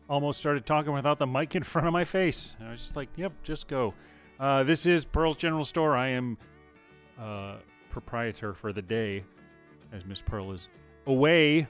almost started talking without the mic in front of my face. I was just like, yep, just go. This is Pearl's General Store. I am proprietor for the day, as Miss Pearl is away.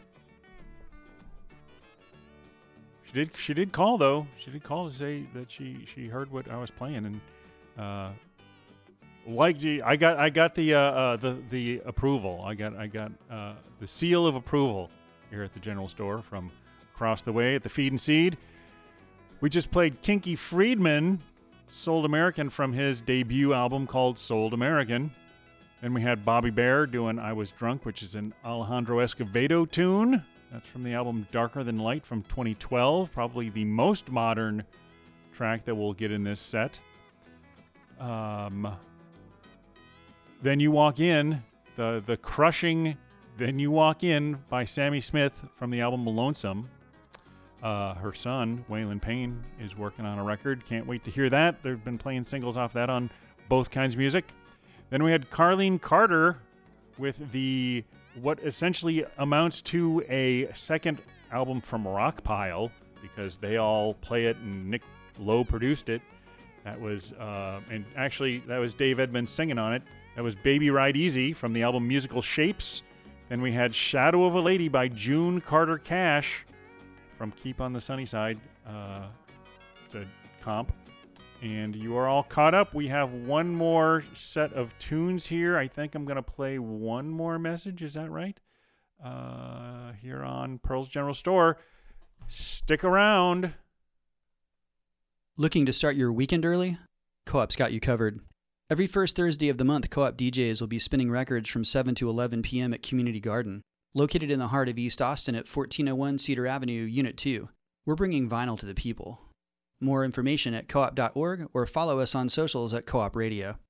She did call, though. She did call to say that she heard what I was playing, and I got the approval. I got the seal of approval here at the General Store from across the way at the Feed and Seed. We just played Kinky Friedman, Sold American, from his debut album called Sold American. Then we had Bobby Bear doing I Was Drunk, which is an Alejandro Escovedo tune. That's from the album Darker Than Light from 2012, probably the most modern track that we'll get in this set. Then You Walk In, the crushing Then You Walk In by Sammy Smith from the album Lonesome. Her son, Waylon Payne, is working on a record. Can't wait to hear that. They've been playing singles off that on Both Kinds of Music. Then we had Carlene Carter with what essentially amounts to a second album from Rockpile, because they all play it and Nick Lowe produced it. That was, and actually that was Dave Edmunds singing on it. That was Baby Ride Easy from the album Musical Shapes. Then we had Shadow of a Lady by June Carter Cash from Keep on the Sunny Side. It's a comp. And you are all caught up. We have one more set of tunes here. I think I'm going to play one more message. Is that right? Here on Pearl's General Store. Stick around. Looking to start your weekend early? Co-op's got you covered. Every first Thursday of the month, Co-op DJs will be spinning records from 7 to 11 p.m. at Community Garden, located in the heart of East Austin at 1401 Cedar Avenue, Unit 2. We're bringing vinyl to the people. More information at coop.org or follow us on socials at Co-op Radio.